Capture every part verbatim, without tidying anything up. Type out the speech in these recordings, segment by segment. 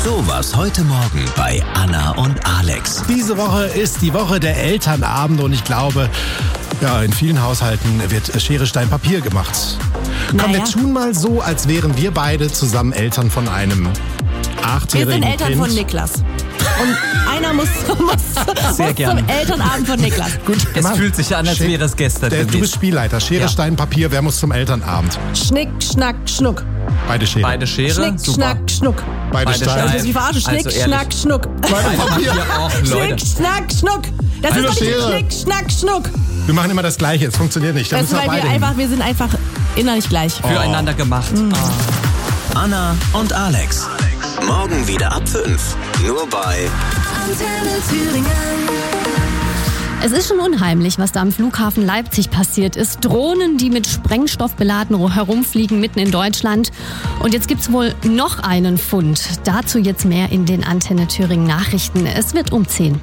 So was heute Morgen bei Anna und Alex. Diese Woche ist die Woche der Elternabende und ich glaube, ja, in vielen Haushalten wird Schere, Stein, Papier gemacht. Komm, Naja. wir tun mal so, als wären wir beide zusammen Eltern von einem Wir achtjährigen sind Eltern Kind. von Niklas. Und einer muss, muss, Sehr muss gerne. zum Elternabend von Niklas. Gut, Es Mann. fühlt sich an, als Scher- wäre es gestern Der, du gewesen. bist Spielleiter. Schere, Ja. Stein, Papier. Wer muss zum Elternabend? Schnick, Schnack, Schnuck. Beide Schere. Beide Schere, Schnick, super. Schnack, Schnuck. Beide Beide Stein. Das ist wie verarschen. Schnick, Also ehrlich. Schnack, Schnuck. Beide Papier. Ja, auch, Schnick, Leute. Schnack, Schnuck. Das Beide ist doch nicht Schere. Schnick, Schnack, Schnuck. Wir machen immer das Gleiche. Es funktioniert nicht. Da Das ist, müssen wir weil beide wir hin. einfach, wir sind einfach innerlich gleich. Füreinander gemacht. Ah. Anna und Alex. Morgen wieder ab fünf. Nur bei Antenne Thüringen. Es ist schon unheimlich, was da am Flughafen Leipzig passiert ist. Drohnen, die mit Sprengstoff beladen herumfliegen mitten in Deutschland. Und jetzt gibt's wohl noch einen Fund. Dazu jetzt mehr in den Antenne Thüringen Nachrichten. Es wird um zehn.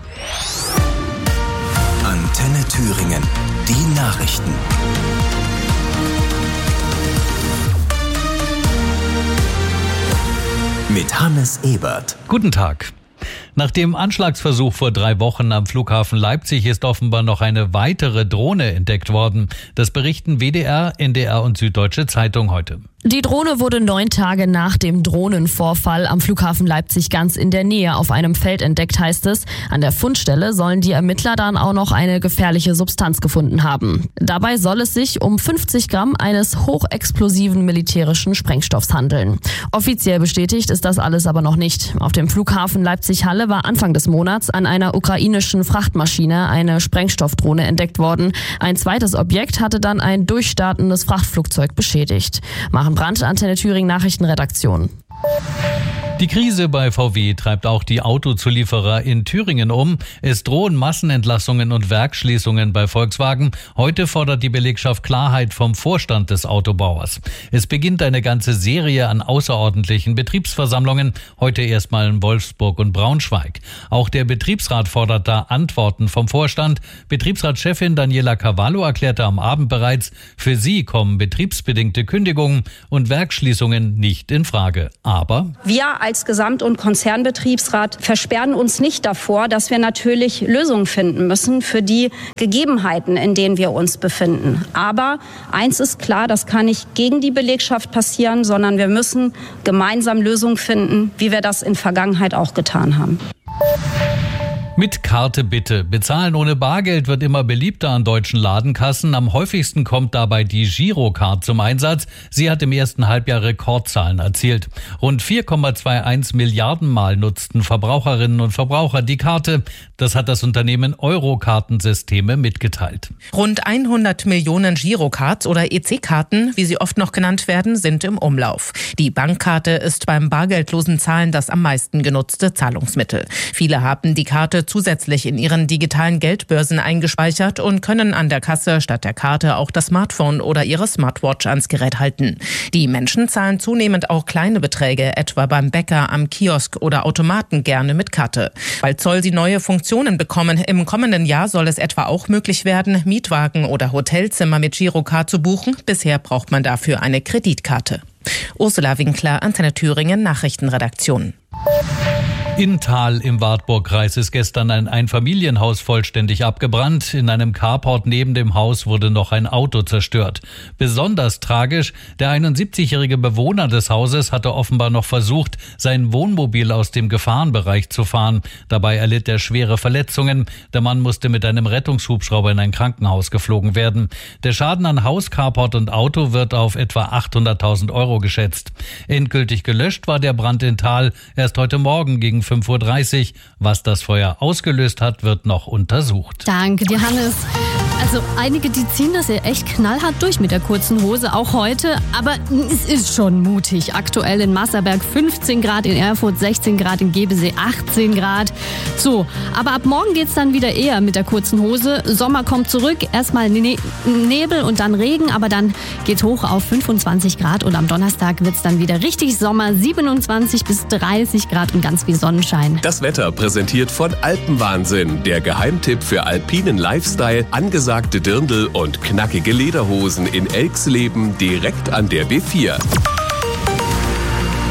Antenne Thüringen. Die Nachrichten. Mit Hannes Ebert. Guten Tag. Nach dem Anschlagsversuch vor drei Wochen am Flughafen Leipzig ist offenbar noch eine weitere Drohne entdeckt worden. Das berichten W D R, N D R und Süddeutsche Zeitung heute. Die Drohne wurde neun Tage nach dem Drohnenvorfall am Flughafen Leipzig ganz in der Nähe auf einem Feld entdeckt, heißt es. An der Fundstelle sollen die Ermittler dann auch noch eine gefährliche Substanz gefunden haben. Dabei soll es sich um fünfzig Gramm eines hochexplosiven militärischen Sprengstoffs handeln. Offiziell bestätigt ist das alles aber noch nicht. Auf dem Flughafen Leipzig-Halle war Anfang des Monats an einer ukrainischen Frachtmaschine eine Sprengstoffdrohne entdeckt worden. Ein zweites Objekt hatte dann ein durchstartendes Frachtflugzeug beschädigt. Machen Brandt, Antenne Thüringen Nachrichtenredaktion. Die Krise bei V W treibt auch die Autozulieferer in Thüringen um. Es drohen Massenentlassungen und Werksschließungen bei Volkswagen. Heute fordert die Belegschaft Klarheit vom Vorstand des Autobauers. Es beginnt eine ganze Serie an außerordentlichen Betriebsversammlungen. Heute erstmal in Wolfsburg und Braunschweig. Auch der Betriebsrat fordert da Antworten vom Vorstand. Betriebsratschefin Daniela Cavallo erklärte am Abend bereits, für sie kommen betriebsbedingte Kündigungen und Werksschließungen nicht in Frage. Aber Wir als Gesamt- und Konzernbetriebsrat versperren uns nicht davor, dass wir natürlich Lösungen finden müssen für die Gegebenheiten, in denen wir uns befinden. Aber eins ist klar, das kann nicht gegen die Belegschaft passieren, sondern wir müssen gemeinsam Lösungen finden, wie wir das in Vergangenheit auch getan haben. Mit Karte bitte. Bezahlen ohne Bargeld wird immer beliebter an deutschen Ladenkassen. Am häufigsten kommt dabei die Girocard zum Einsatz. Sie hat im ersten Halbjahr Rekordzahlen erzielt. Rund vier Komma einundzwanzig Milliarden Mal nutzten Verbraucherinnen und Verbraucher die Karte. Das hat das Unternehmen Euro-Kartensysteme mitgeteilt. Rund hundert Millionen Girocards oder E C-Karten, wie sie oft noch genannt werden, sind im Umlauf. Die Bankkarte ist beim bargeldlosen Zahlen das am meisten genutzte Zahlungsmittel. Viele haben die Karte zusätzlich in ihren digitalen Geldbörsen eingespeichert und können an der Kasse statt der Karte auch das Smartphone oder ihre Smartwatch ans Gerät halten. Die Menschen zahlen zunehmend auch kleine Beträge, etwa beim Bäcker, am Kiosk oder Automaten gerne mit Karte. Bald soll sie neue Funktionen bekommen. Im kommenden Jahr soll es etwa auch möglich werden, Mietwagen oder Hotelzimmer mit Girocard zu buchen. Bisher braucht man dafür eine Kreditkarte. Ursula Winkler, Antenne Thüringen, Nachrichtenredaktion. In Thal im Wartburgkreis ist gestern ein Einfamilienhaus vollständig abgebrannt. In einem Carport neben dem Haus wurde noch ein Auto zerstört. Besonders tragisch, der einundsiebzigjährige Bewohner des Hauses hatte offenbar noch versucht, sein Wohnmobil aus dem Gefahrenbereich zu fahren. Dabei erlitt er schwere Verletzungen. Der Mann musste mit einem Rettungshubschrauber in ein Krankenhaus geflogen werden. Der Schaden an Haus, Carport und Auto wird auf etwa achthunderttausend Euro geschätzt. Endgültig gelöscht war der Brand in Thal erst heute Morgen gegen fünf Uhr dreißig. Was das Feuer ausgelöst hat, wird noch untersucht. Danke dir, Hannes. Also einige, die ziehen das ja echt knallhart durch mit der kurzen Hose, auch heute. Aber es ist schon mutig. Aktuell in Masserberg fünfzehn Grad, in Erfurt sechzehn Grad, in Gebesee achtzehn Grad. So, aber ab morgen geht's dann wieder eher mit der kurzen Hose. Sommer kommt zurück, erstmal ne- Nebel und dann Regen, aber dann geht's hoch auf fünfundzwanzig Grad und am Donnerstag wird's dann wieder richtig Sommer, siebenundzwanzig bis dreißig Grad und ganz viel Sonnenschein. Das Wetter präsentiert von Alpenwahnsinn, der Geheimtipp für alpinen Lifestyle, angesagte Dirndl und knackige Lederhosen in Elxleben direkt an der B vier.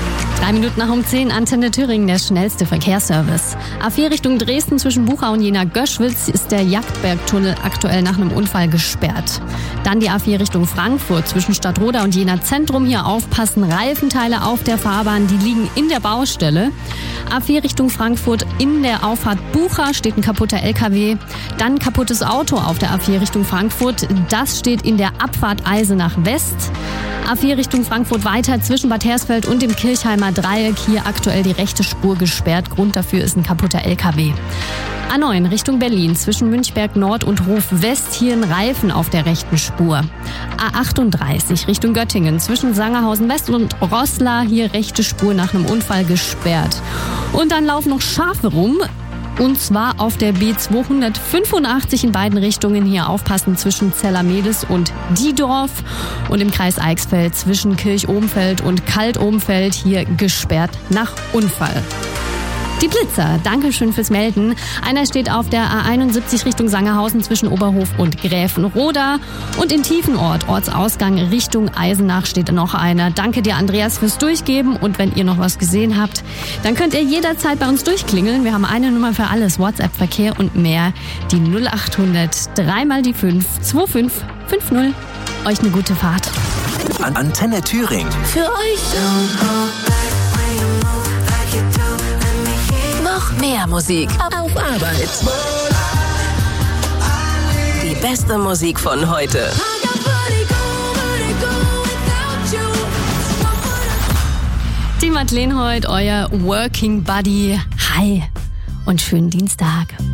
Drei Minuten nach um zehn, Antenne Thüringen, der schnellste Verkehrsservice. A vier Richtung Dresden zwischen Buchau und Jena-Göschwitz ist der Jagdbergtunnel aktuell nach einem Unfall gesperrt. Dann die A vier Richtung Frankfurt zwischen Stadtroda und Jena Zentrum. Hier aufpassen, Reifenteile auf der Fahrbahn, die liegen in der Baustelle. A vier Richtung Frankfurt in der Auffahrt Bucha steht ein kaputter L K W. Dann kaputtes Auto auf der A vier Richtung Frankfurt. Das steht in der Abfahrt Eisenach West. A vier Richtung Frankfurt weiter zwischen Bad Hersfeld und dem Kirchheimer Dreieck. Hier aktuell die rechte Spur gesperrt. Grund dafür ist ein kaputter L K W. A neun Richtung Berlin zwischen Münchberg Nord und Hof West. Hier ein Reifen auf der rechten Spur. A achtunddreißig Richtung Göttingen zwischen Sangerhausen West und Roßla. Hier rechte Spur nach einem Unfall gesperrt. Und dann laufen noch Schafe rum. Und zwar auf der B zweihundertfünfundachtzig in beiden Richtungen. Hier aufpassen zwischen Zellermedes und Diedorf. Und im Kreis Eichsfeld zwischen Kirch-Ohmfeld und Kalt-Ohmfeld hier gesperrt nach Unfall. Die Blitzer, Dankeschön fürs Melden. Einer steht auf der A einundsiebzig Richtung Sangerhausen zwischen Oberhof und Gräfenroda. Und in Tiefenort, Ortsausgang Richtung Eisenach, steht noch einer. Danke dir, Andreas, fürs Durchgeben. Und wenn ihr noch was gesehen habt, dann könnt ihr jederzeit bei uns durchklingeln. Wir haben eine Nummer für alles, WhatsApp, Verkehr und mehr. Die null achthundert drei mal die fünf zwei fünf fünf null. Euch eine gute Fahrt. An Antenne Thüringen. Für euch. Noch mehr Musik auf Arbeit. Die beste Musik von heute. Die Madeleine heute, euer Working Buddy. Hi und schönen Dienstag.